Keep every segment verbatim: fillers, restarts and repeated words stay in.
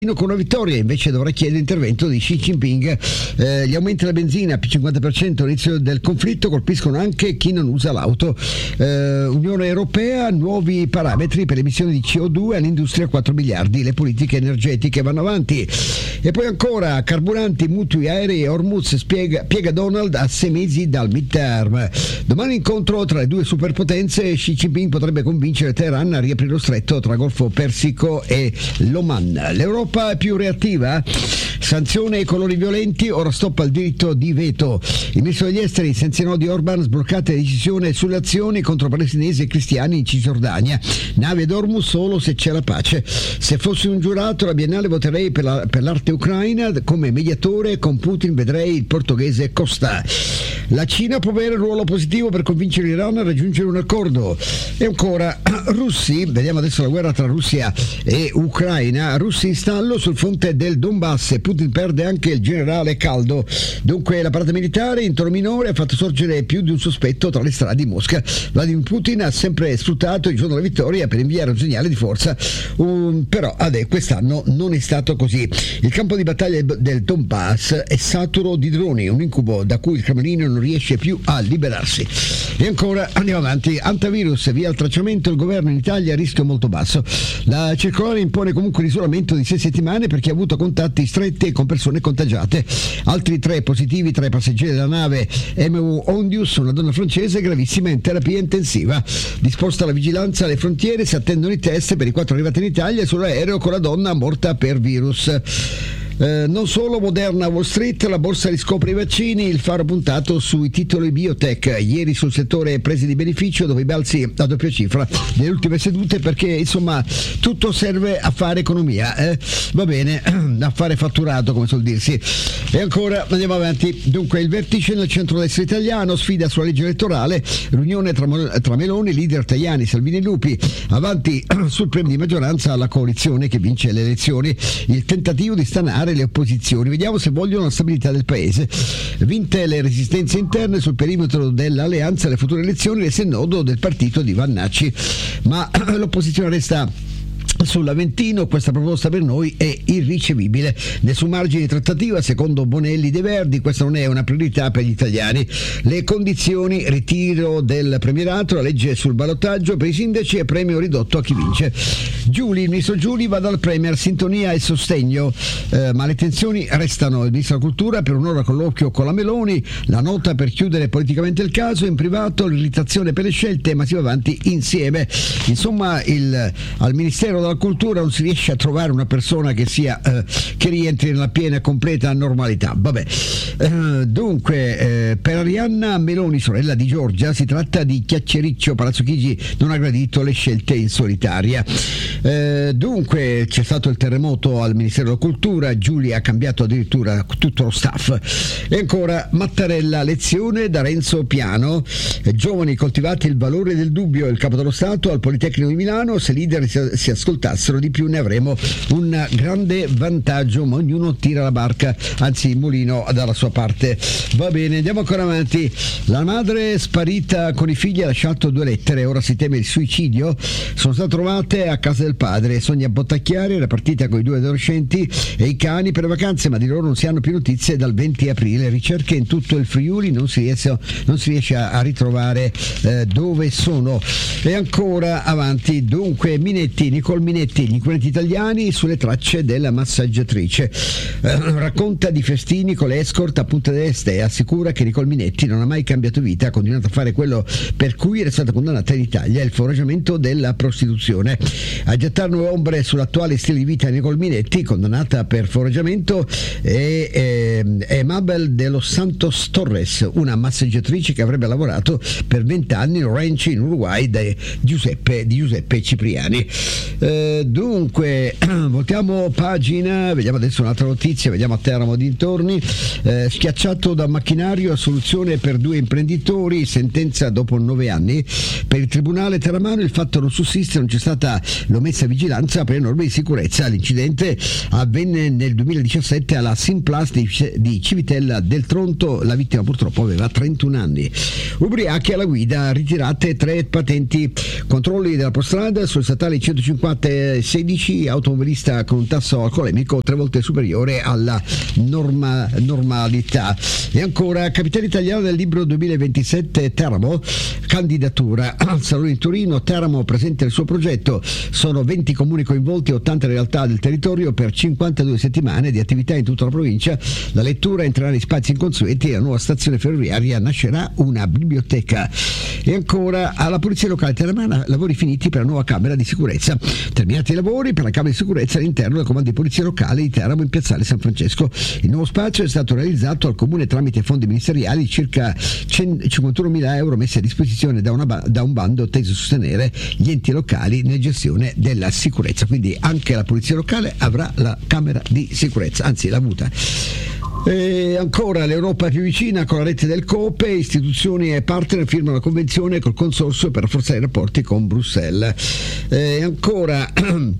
con una vittoria, invece dovrà chiedere l'intervento di Xi Jinping. Eh, gli aumenti della benzina più cinquanta per cento all'inizio del conflitto colpiscono anche chi non usa l'auto. Eh, Unione Europea, nuovi parametri per emissioni di C O due all'industria, quattro miliardi, le politiche energetiche vanno avanti. E poi ancora carburanti, mutui aerei, Hormuz spiega, piega Donald a sei mesi dal midterm. Domani incontro tra le due superpotenze, Xi Jinping potrebbe convincere Teheran a riaprire lo stretto tra Golfo Persico e l'Oman. L'Europa è più reattiva? Sanzione ai colori violenti, ora stop al diritto di veto. Il ministro degli esteri, senza no di Orban, sbloccate la decisione sulle azioni contro palestinesi e cristiani in Cisgiordania. Nave ad Hormuz solo se c'è la pace. Se fossi un giurato alla Biennale voterei per, la, per l'arte ucraina, come mediatore con Putin vedrei il portoghese Costa. La Cina può avere un ruolo positivo per convincere l'Iran a raggiungere un accordo. E ancora, russi, vediamo adesso la guerra tra Russia e Ucraina, russi in stallo sul fronte del Donbass e Putin perde anche il generale caldo. Dunque la parata militare in tono minore ha fatto sorgere più di un sospetto tra le strade di Mosca. Vladimir Putin ha sempre sfruttato il giorno della vittoria per inviare un segnale di forza, um, però adè, quest'anno non è stato così. Il campo di battaglia del Donbass è saturo di droni, un incubo da cui il Cremlino non riesce più a liberarsi. E ancora andiamo avanti. Antivirus, via il tracciamento, il governo in Italia a rischio molto basso. La circolare impone comunque l'isolamento di sei settimane per chi ha avuto contatti stretti con persone contagiate. Altri tre positivi tra i passeggeri della nave M V Ondius, una donna francese gravissima in terapia intensiva. Disposta la vigilanza alle frontiere, si attendono i test per i quattro arrivati in Italia sull'aereo con la donna morta per virus. Eh, non solo Moderna, Wall Street, la borsa riscopre i vaccini, il faro puntato sui titoli biotech. Ieri sul settore prese di beneficio, dove i balzi a doppia cifra nelle ultime sedute, perché insomma tutto serve a fare economia, eh? Va bene, a fare fatturato, come suol dirsi. E ancora andiamo avanti. Dunque il vertice nel centrodestra italiano, sfida sulla legge elettorale, riunione tra, tra Meloni, leader Tajani, Salvini e Lupi, avanti sul premio di maggioranza alla coalizione che vince le elezioni, il tentativo di stanare le opposizioni. Vediamo se vogliono la stabilità del paese. Vinte le resistenze interne sul perimetro dell'alleanza alle future elezioni, resta il nodo del partito di Vannacci, ma l'opposizione resta sull'Aventino. Questa proposta per noi è irricevibile. Nessun margine di trattativa, secondo Bonelli dei Verdi, questa non è una priorità per gli italiani. Le condizioni: ritiro del premierato, la legge sul ballottaggio per i sindaci e premio ridotto a chi vince. Giuli, il ministro Giuli va dal premier, sintonia e sostegno, eh, ma le tensioni restano. Il ministro della cultura per un'ora colloquio con la Meloni, la nota per chiudere politicamente il caso, in privato l'irritazione per le scelte, ma si va avanti insieme. Insomma, il, al Ministero della Cultura non si riesce a trovare una persona che sia eh, che rientri nella piena e completa normalità. Vabbè, eh, dunque eh, per Arianna Meloni, sorella di Giorgia, si tratta di chiacchiericcio. Palazzo Chigi non ha gradito le scelte in solitaria. Eh, dunque c'è stato il terremoto al Ministero della Cultura, Giulia ha cambiato addirittura tutto lo staff. E ancora Mattarella, lezione da Renzo Piano, eh, giovani coltivate il valore del dubbio, il capo dello Stato al Politecnico di Milano, se i leader si, si ascoltassero di più ne avremo un grande vantaggio, ma ognuno tira la barca, anzi il mulino dalla sua parte. Va bene, andiamo ancora avanti. La madre sparita con i figli ha lasciato due lettere, ora si teme il suicidio, sono state trovate a casa del padre. Sogna Bottacchiari era partita con i due adolescenti e i cani per le vacanze, ma di loro non si hanno più notizie dal venti aprile. Ricerche in tutto il Friuli, non si riesce, non si riesce a, a ritrovare eh, dove sono. E ancora avanti. Dunque Minetti, Nicole Minetti, gli inquirenti italiani sulle tracce della massaggiatrice, eh, racconta di festini con le escort a Punta del Este e assicura che Nicole Minetti non ha mai cambiato vita, ha continuato a fare quello per cui era stata condannata in Italia, il foraggiamento della prostituzione. A gettare nuove ombre sull'attuale stile di vita di Nicole Minetti, condannata per foraggiamento, è, è, è Mabel de los Santos Torres, una massaggiatrice che avrebbe lavorato per vent'anni in un ranch in Uruguay di Giuseppe, di Giuseppe Cipriani. Eh, dunque voltiamo pagina, vediamo adesso un'altra notizia, vediamo a Teramo dintorni. Eh, schiacciato da macchinario, soluzione per due imprenditori, sentenza dopo nove anni. Per il tribunale teramano il fatto non sussiste, non c'è stata l'omessa vigilanza per le norme di sicurezza. L'incidente avvenne nel duemiladiciassette alla Simplast di, di Civitella del Tronto, la vittima purtroppo aveva trentuno anni. Ubriachi alla guida, ritirate tre patenti. Controlli della prostrada sul statale centocinquanta parte sedici, automobilista con un tasso alcolemico tre volte superiore alla norma, normalità. E ancora, capitale italiano del libro duemilaventisette Teramo, candidatura al Salone di Torino. Teramo presenta il suo progetto, sono venti comuni coinvolti, ottanta realtà del territorio per cinquantadue settimane di attività in tutta la provincia. La lettura entrerà in spazi inconsueti e la nuova stazione ferroviaria nascerà una biblioteca. E ancora, alla Polizia Locale Terramana, lavori finiti per la nuova Camera di Sicurezza. Terminati i lavori per la Camera di Sicurezza all'interno del Comando di Polizia Locale di Teramo in Piazzale San Francesco. Il nuovo spazio è stato realizzato al Comune tramite fondi ministeriali, circa cinquantunomila euro messi a disposizione da, una, da un bando teso a sostenere gli enti locali nella gestione della sicurezza. Quindi anche la Polizia Locale avrà la Camera di Sicurezza, anzi l'ha avuta. E ancora, l'Europa è più vicina con la rete del COPE, istituzioni e partner firmano la convenzione col consorzio per rafforzare i rapporti con Bruxelles. E ancora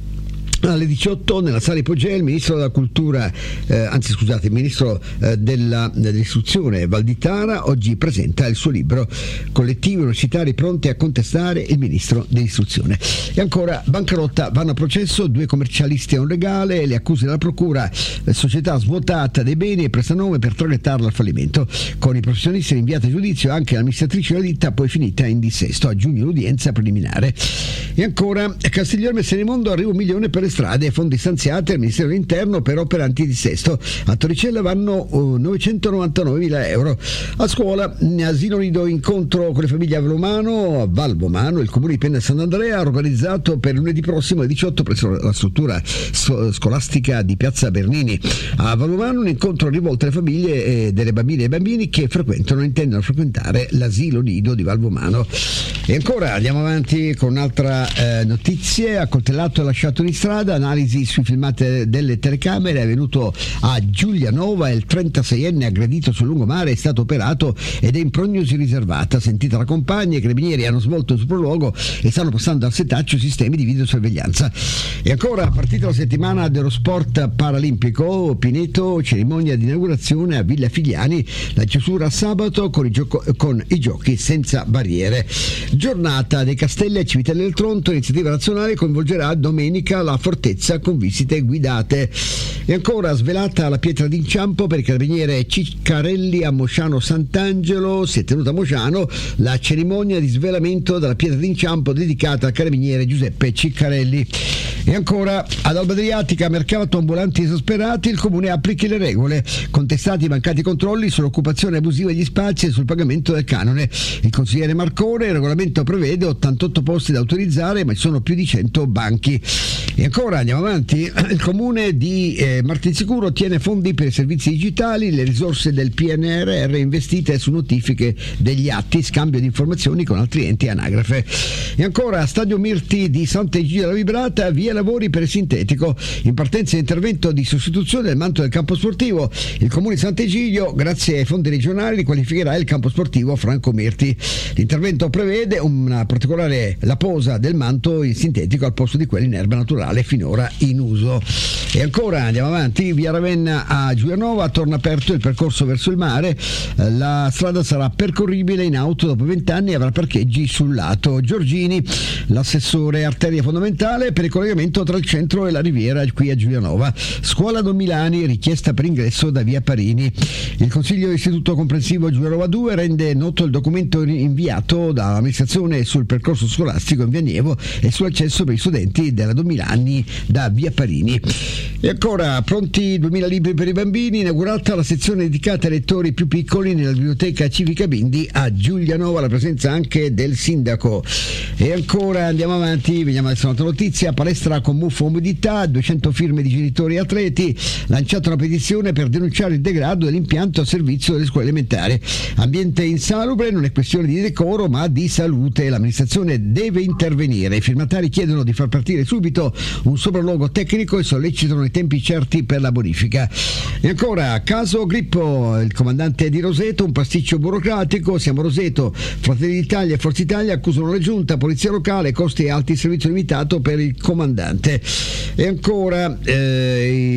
alle diciotto nella sala Ipogea il ministro della cultura, eh, anzi scusate, il ministro eh, della, dell'istruzione Valditara oggi presenta il suo libro Collettivi universitari pronti a contestare il ministro dell'istruzione. E ancora, bancarotta, vanno a processo due commercialisti a un regale, le accuse della procura, la società svuotata dei beni e prestanome per traghettarla al fallimento, con i professionisti rinviati a giudizio, anche l'amministratrice della ditta poi finita in dissesto. A giugno l'udienza preliminare. E ancora, a Castiglione Messinimondo arriva un milione per le strade, fondi stanziati al Ministero dell'Interno per opere antidissesto. A Torricella vanno uh, novecentonovantanovemila euro. A scuola, asilo nido, incontro con le famiglie a Valvomano. A Valvomano il Comune di Penna Sant'Andrea ha organizzato per lunedì prossimo alle diciotto presso la struttura scolastica di Piazza Bernini. A Valvomano un incontro rivolto alle famiglie e delle bambine e bambini che frequentano, intendono frequentare l'asilo nido di Valvomano. E ancora andiamo avanti con un'altra eh, notizia. Accoltellato e lasciato in strada, analisi sui filmati delle telecamere. È venuto a Giulianova, il trentaseienne aggredito sul lungomare è stato operato ed è in prognosi riservata. Sentita la compagna, i carabinieri hanno svolto il sopralluogo e stanno passando al setaccio sistemi di videosorveglianza. E ancora, partita la settimana dello sport paralimpico, Pineto, cerimonia di inaugurazione a Villa Figliani, la chiusura sabato con i, gioco- con i giochi senza barriere. Giornata dei Castelli a Civitella del Tronto, iniziativa nazionale, coinvolgerà domenica la fortezza con visite guidate. E ancora, svelata la pietra d'inciampo per il carabiniere Ciccarelli a Mosciano Sant'Angelo. Si è tenuta a Mosciano la cerimonia di svelamento della pietra d'inciampo dedicata al carabiniere Giuseppe Ciccarelli. E ancora, ad Alba Adriatica, mercato ambulanti esasperati, il comune applichi le regole, contestati i mancati controlli sull'occupazione abusiva degli spazi e sul pagamento del canone. Il consigliere Marcone, il regolamento prevede ottantotto posti da autorizzare, ma ci sono più di cento banchi. E ancora andiamo avanti, il comune di eh, Martinsicuro ottiene fondi per i servizi digitali, le risorse del P N R R investite su notifiche degli atti, scambio di informazioni con altri enti e anagrafe. E ancora, Stadio Mirti di Sant'Egidio della Vibrata, via lavori per il sintetico, in partenza intervento di sostituzione del manto del campo sportivo. Il comune di Sant'Egidio, grazie ai fondi regionali, riqualificherà il campo sportivo Franco Mirti. L'intervento prevede una particolare la posa del manto in sintetico al posto di quello in erba naturale finora in uso. E ancora andiamo avanti, via Ravenna a Giulianova torna aperto il percorso verso il mare, la strada sarà percorribile in auto dopo vent'anni e avrà parcheggi sul lato. Giorgini, l'assessore arteria fondamentale per il collegamento tra il centro e la riviera qui a Giulianova. Scuola Don Milani, richiesta per ingresso da via Parini. Il Consiglio Istituto Comprensivo Giulianova due rende noto il documento inviato dall'amministrazione sul percorso scolastico in via Nievo e sull'accesso per i studenti della Don Milani da via Parini. E ancora, pronti duemila libri per i bambini, inaugurata la sezione dedicata ai lettori più piccoli nella biblioteca civica Bindi a Giulianova, la presenza anche del sindaco. E ancora andiamo avanti, vediamo adesso un'altra notizia, palestra con muffo umidità, duecento firme di genitori e atleti, lanciata una petizione per denunciare il degrado dell'impianto a servizio delle scuole elementari. Ambiente insalubre, non è questione di decoro ma di salute, l'amministrazione deve intervenire. I firmatari chiedono di far partire subito un sopralluogo tecnico e sollecitano i tempi certi per la bonifica. E ancora, caso Grippo, il comandante di Roseto, un pasticcio burocratico, siamo Roseto, Fratelli d'Italia e Forza Italia accusano la giunta, polizia locale, costi alti, servizio limitato per il comandante. E ancora, eh, vi invito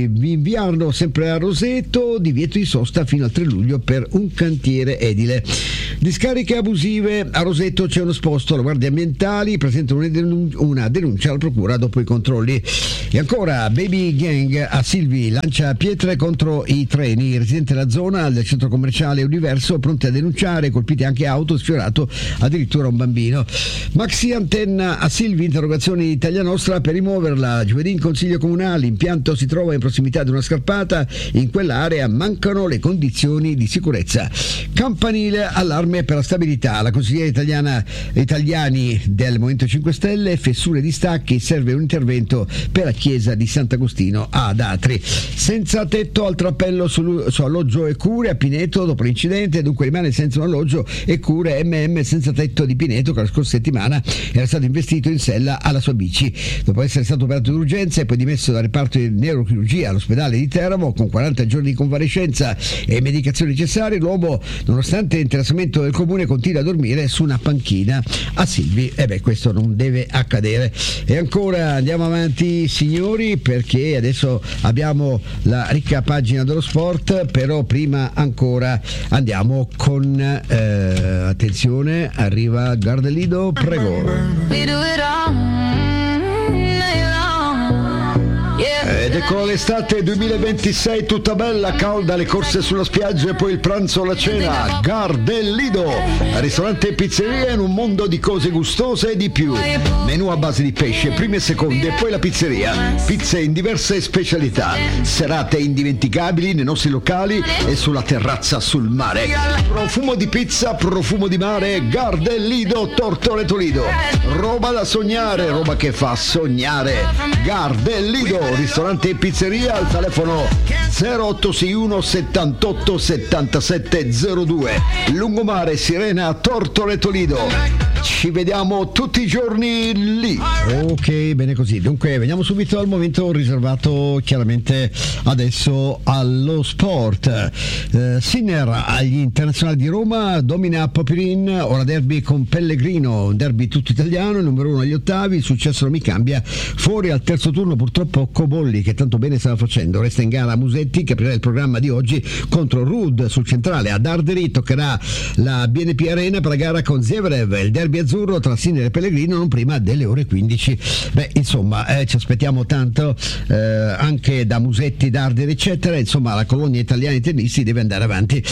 Biarno, sempre a Roseto, divieto di sosta fino al tre luglio per un cantiere edile. Discariche abusive, a Roseto c'è uno sposto, le guardie ambientali presentano una denuncia alla procura dopo i controlli. E ancora, Baby Gang a Silvi lancia pietre contro i treni, i residenti della zona del centro commerciale Universo pronti a denunciare, colpiti anche auto, sfiorato addirittura un bambino. Maxi antenna a Silvi, interrogazioni Italia Nostra per rimuoverla. Giovedì in consiglio comunale, l'impianto si trova in prossimità di una scarpata, in quell'area mancano le condizioni di sicurezza. Campanile, allarme per la stabilità, la consigliera italiana italiani del Movimento cinque Stelle, fessure di stacchi, serve un intervento per la chiesa di Sant'Agostino ad Atri. Senza tetto, altro appello su, su alloggio e cure a Pineto dopo l'incidente, dunque rimane senza un alloggio e cure M M senza tetto di Pineto, che la scorsa settimana era stato investito in sella alla sua bici. Dopo essere stato operato d'urgenza e poi dimesso dal reparto di neurochirurgia all'ospedale di Teramo con quaranta giorni di convalescenza e medicazioni necessarie, l'uomo, nonostante l'interessamento del comune, continua a dormire su una panchina a Silvi. E beh, questo non deve accadere. E ancora andiamo avanti, signori, perché adesso abbiamo la ricca pagina dello sport, però prima ancora andiamo con eh, attenzione, arriva Gardellido, prego. Ed ecco l'estate duemilaventisei tutta bella, calda, le corse sulla spiaggia e poi il pranzo o la cena. Gardellido, ristorante e pizzeria in un mondo di cose gustose e di più. Menù a base di pesce, prime e seconde, e poi la pizzeria. Pizze in diverse specialità. Serate indimenticabili nei nostri locali e sulla terrazza sul mare. Profumo di pizza, profumo di mare. Gardellido, Tortore Toledo. Roba da sognare, roba che fa sognare. Gardellido, ristorante e pizzeria, al telefono zero otto sei uno settantotto settantasette zero due, Lungomare, Sirena, Tortore Toledo. Ci vediamo tutti i giorni lì. Ok, bene così. Dunque veniamo subito al momento riservato chiaramente adesso allo sport. eh, Sinner agli internazionali di Roma, domina Popirin, ora derby con Pellegrino, un derby tutto italiano, numero uno agli ottavi, il successo non mi cambia, fuori al terzo turno purtroppo Cobolli, che tanto bene stava facendo. Resta in gara Musetti, che aprirà il programma di oggi contro Rud sul centrale. Ad Arderi toccherà la B N P Arena per la gara con Zverev, il derby azzurro tra Sinner e Pellegrino non prima delle ore quindici. Beh, insomma, eh, ci aspettiamo tanto eh, anche da Musetti, D'Arderi eccetera. Insomma, la colonia italiana di tennisti deve andare avanti.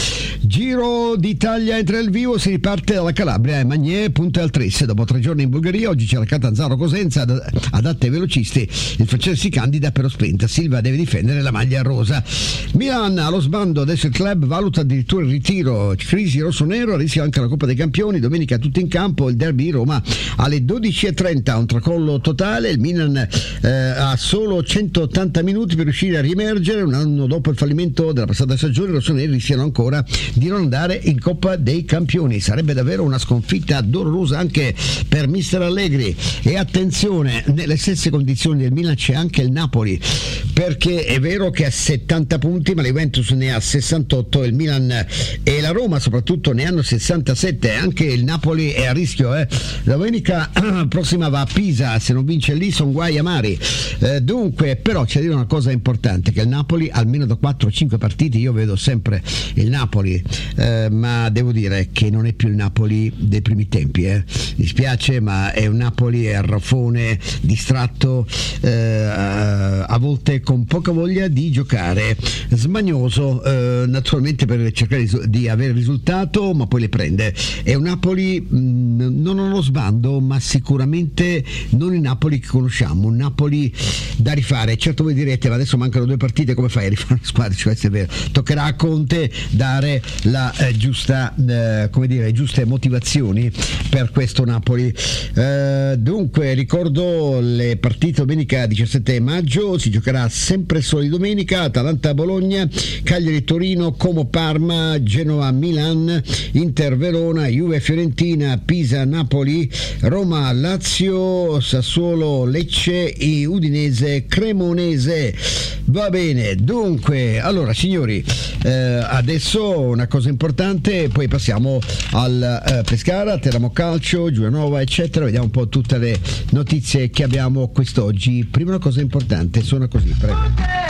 Giro d'Italia entra nel vivo, si riparte dalla Calabria e Magné punta al tris. Dopo tre giorni in Bulgaria, oggi c'è la Catanzaro Cosenza adatta ai velocisti. Il francese si candida per lo sprint, Silva deve difendere la maglia rosa. Milan allo sbando, adesso il club valuta addirittura il ritiro, crisi rossonero, rischia anche la Coppa dei Campioni, domenica tutti in campo, il derby di Roma alle dodici e trenta, un tracollo totale, il Milan eh, ha solo centottanta minuti per riuscire a riemergere. Un anno dopo il fallimento della passata stagione, i rossoneri rischiano ancora di non andare in Coppa dei Campioni. Sarebbe davvero una sconfitta dolorosa anche per mister Allegri. E attenzione, nelle stesse condizioni del Milan c'è anche il Napoli, perché è vero che ha settanta punti, ma la Juventus ne ha sessantotto, il Milan e la Roma soprattutto ne hanno sessantasette, anche il Napoli è a rischio. Eh. La domenica prossima va a Pisa, se non vince lì sono guai amari. Eh, dunque, però c'è da dire una cosa importante, che il Napoli almeno da quattro cinque partite, io vedo sempre il Napoli, eh, ma devo dire che non è più il Napoli dei primi tempi. Eh. Mi spiace, ma è un Napoli arraffone, distratto, eh, a volte con poca voglia di giocare, smagnoso, eh, naturalmente per cercare di avere risultato, ma poi le prende. È un Napoli mh, non allo sbando, ma sicuramente non il Napoli che conosciamo, un Napoli da rifare. Certo, voi direte, ma adesso mancano due partite, come fai a rifare una squadra? Cioè, è vero, toccherà a Conte dare la eh, giusta, eh, come dire, giuste motivazioni per questo Napoli. Eh, dunque ricordo le partite. Domenica diciassette maggio si giocherà sempre solo di domenica: Atalanta-Bologna, Cagliari-Torino, Como-Parma, Genova-Milan, Inter-Verona, Juve-Fiorentina, Pisa-Napoli, Roma-Lazio, Sassuolo-Lecce e Udinese-Cremonese. Va bene, dunque, allora signori, eh, adesso una cosa importante, poi passiamo al eh, Pescara, Teramo Calcio, Giulianova eccetera, vediamo un po' tutte le notizie che abbiamo quest'oggi. Prima una cosa importante, suona così, prego.